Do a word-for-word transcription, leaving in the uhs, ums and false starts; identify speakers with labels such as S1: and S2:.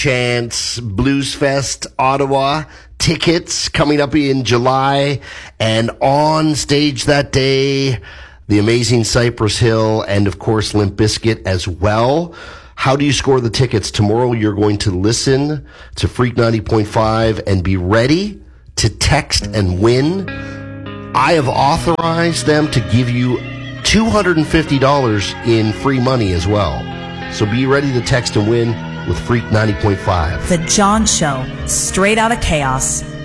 S1: Chance Blues Fest Ottawa tickets coming up in July. And on stage that day, the amazing Cypress Hill and, of course, Limp Bizkit as well. How do you score the tickets? Tomorrow you're going to listen to Freak ninety point five and be ready to text and win. I have authorized them to give you two hundred fifty dollars in free money as well. So be ready to text and win with Freak ninety point five.
S2: The John Show, straight out of chaos.